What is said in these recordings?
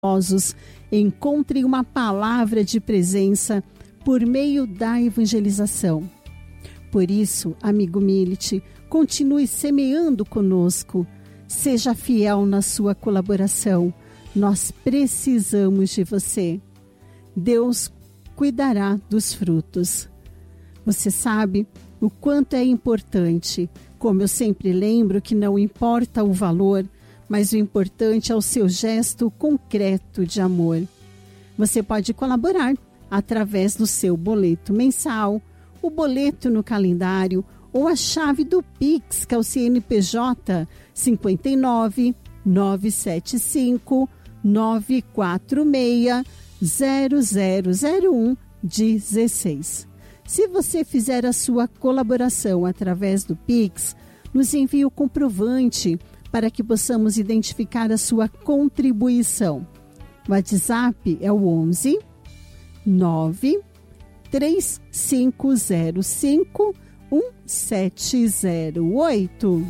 encontrem uma palavra de presença por meio da evangelização. Por isso, amigo Millet, continue semeando conosco. Seja fiel na sua colaboração. Nós precisamos de você. Deus cuidará dos frutos. Você sabe o quanto é importante. Como eu sempre lembro que não importa o valor, mas o importante é o seu gesto concreto de amor. Você pode colaborar através do seu boleto mensal, o boleto no calendário ou a chave do Pix, que é o CNPJ 59 975 946 0001 16. Se você fizer a sua colaboração através do Pix, nos envie o comprovante para que possamos identificar a sua contribuição. O WhatsApp é o 11 9 3505 1708.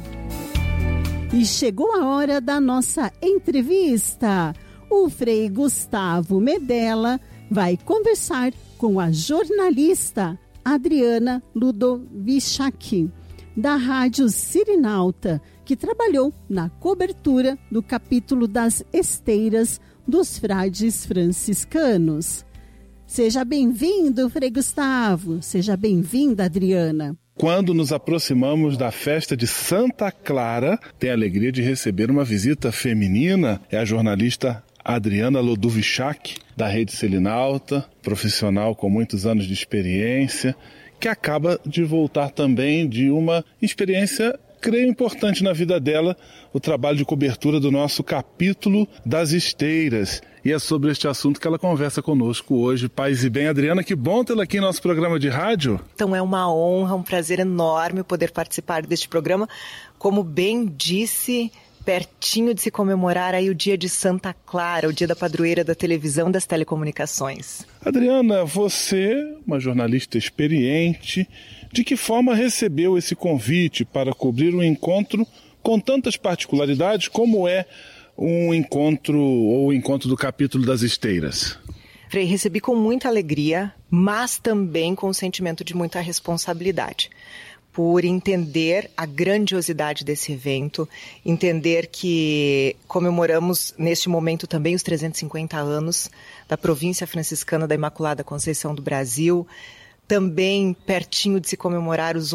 E chegou a hora da nossa entrevista. O Frei Gustavo Medella vai conversar com a jornalista Adriana Ludovichak, da Rádio Sirinalta, que trabalhou na cobertura do capítulo das esteiras dos frades franciscanos. Seja bem-vindo, Frei Gustavo. Seja bem-vinda, Adriana. Quando nos aproximamos da festa de Santa Clara, tenho a alegria de receber uma visita feminina. É a jornalista Adriana Ludovichak, da Rede Sirinalta, profissional com muitos anos de experiência, que acaba de voltar também de uma experiência, creio, importante na vida dela, o trabalho de cobertura do nosso capítulo das esteiras. E é sobre este assunto que ela conversa conosco hoje. Paz e bem, Adriana, que bom tê-la aqui em nosso programa de rádio. Então é uma honra, um prazer enorme poder participar deste programa. Como bem disse, pertinho de se comemorar aí o dia de Santa Clara, o dia da padroeira da televisão e das telecomunicações. Adriana, você, uma jornalista experiente, de que forma recebeu esse convite para cobrir um encontro com tantas particularidades como é um encontro ou o encontro do capítulo das esteiras? Frei, recebi com muita alegria, mas também com um sentimento de muita responsabilidade, por entender a grandiosidade desse evento, entender que comemoramos neste momento também os 350 anos da província franciscana da Imaculada Conceição do Brasil, também pertinho de se comemorar os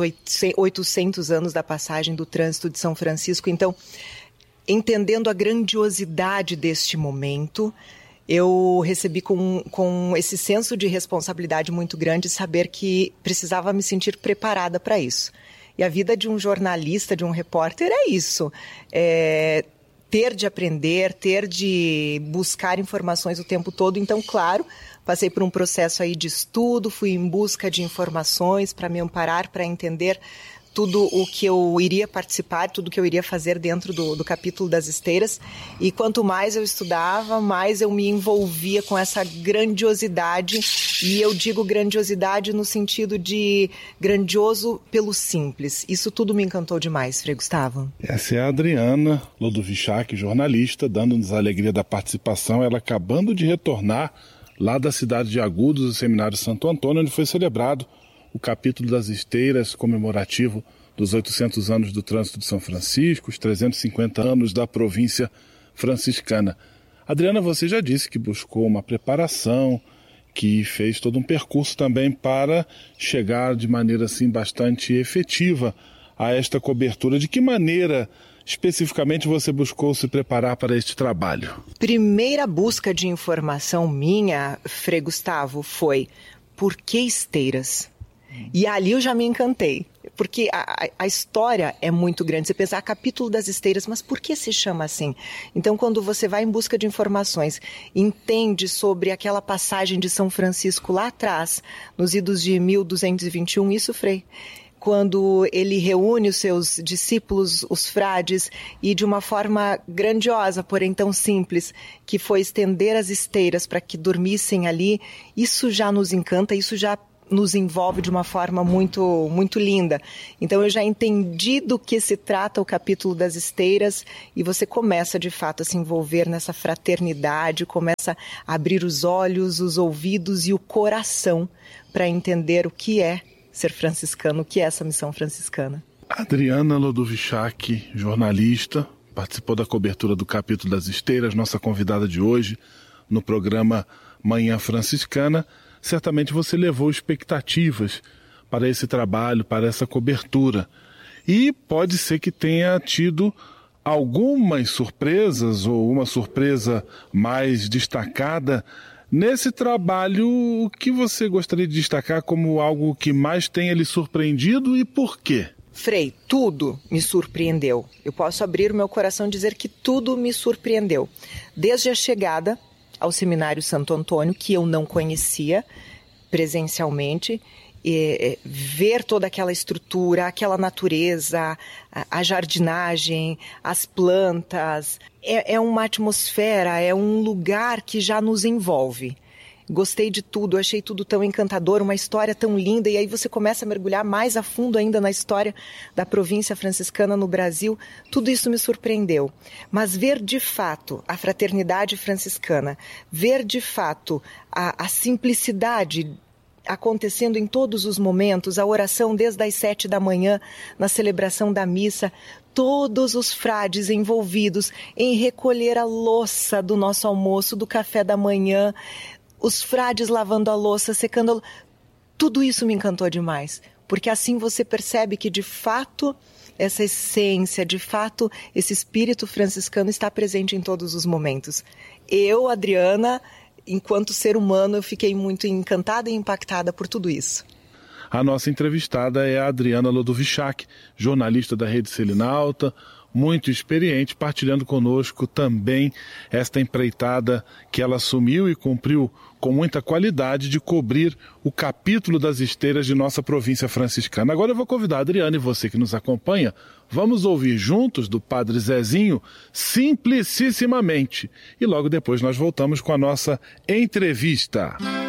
800 anos da passagem do trânsito de São Francisco. Então, entendendo a grandiosidade deste momento, eu recebi com esse senso de responsabilidade muito grande, saber que precisava me sentir preparada para isso. E a vida de um jornalista, de um repórter, é isso. Ter de aprender, ter de buscar informações o tempo todo. Então, claro, passei por um processo aí de estudo, fui em busca de informações para me amparar, para entender tudo o que eu iria participar, tudo que eu iria fazer dentro do capítulo das esteiras. E quanto mais eu estudava, mais eu me envolvia com essa grandiosidade. E eu digo grandiosidade no sentido de grandioso pelo simples. Isso tudo me encantou demais, Frei Gustavo. Essa é a Adriana Ludovichak, jornalista, dando-nos a alegria da participação. Ela acabando de retornar lá da cidade de Agudos, do Seminário Santo Antônio, onde foi celebrado o capítulo das esteiras comemorativo dos 800 anos do trânsito de São Francisco, os 350 anos da província franciscana. Adriana, você já disse que buscou uma preparação, que fez todo um percurso também para chegar de maneira assim bastante efetiva a esta cobertura. De que maneira especificamente você buscou se preparar para este trabalho? Primeira busca de informação minha, Frei Gustavo, foi: por que esteiras? E ali eu já me encantei, porque a história é muito grande. Você pensa, capítulo das esteiras, mas por que se chama assim? Então, quando você vai em busca de informações, entende sobre aquela passagem de São Francisco lá atrás, nos idos de 1221, isso, Frei, quando ele reúne os seus discípulos, os frades, e de uma forma grandiosa, porém tão simples, que foi estender as esteiras para que dormissem ali, isso já nos encanta, isso já nos envolve de uma forma muito, muito linda. Então eu já entendi do que se trata o capítulo das esteiras e você começa de fato a se envolver nessa fraternidade, começa a abrir os olhos, os ouvidos e o coração para entender o que é ser franciscano, o que é essa missão franciscana. Adriana Lodovichak, jornalista, participou da cobertura do capítulo das esteiras, nossa convidada de hoje no programa Manhã Franciscana. Certamente você levou expectativas para esse trabalho, para essa cobertura. E pode ser que tenha tido algumas surpresas ou uma surpresa mais destacada nesse trabalho. O que você gostaria de destacar como algo que mais tenha lhe surpreendido e por quê? Frei, tudo me surpreendeu. Eu posso abrir o meu coração e dizer que tudo me surpreendeu. Desde a chegada ao Seminário Santo Antônio, que eu não conhecia presencialmente, ver toda aquela estrutura, aquela natureza, a jardinagem, as plantas, é uma atmosfera, é um lugar que já nos envolve. Gostei de tudo, achei tudo tão encantador, uma história tão linda, e aí você começa a mergulhar mais a fundo ainda na história da província franciscana no Brasil. Tudo isso me surpreendeu. Mas ver de fato a fraternidade franciscana, ver de fato a simplicidade acontecendo em todos os momentos, a oração desde as 7 da manhã, na celebração da missa, todos os frades envolvidos em recolher a louça do nosso almoço, do café da manhã, os frades lavando a louça, secando a louça. Tudo isso me encantou demais, porque assim você percebe que de fato essa essência, de fato esse espírito franciscano está presente em todos os momentos. Eu, Adriana, enquanto ser humano, eu fiquei muito encantada e impactada por tudo isso. A nossa entrevistada é a Adriana Lodovichak, jornalista da Rede Selinalta, muito experiente, partilhando conosco também esta empreitada que ela assumiu e cumpriu com muita qualidade de cobrir o capítulo das esteiras de nossa província franciscana. Agora eu vou convidar a Adriana e você que nos acompanha, vamos ouvir juntos do Padre Zezinho, Simplicissimamente. E logo depois nós voltamos com a nossa entrevista.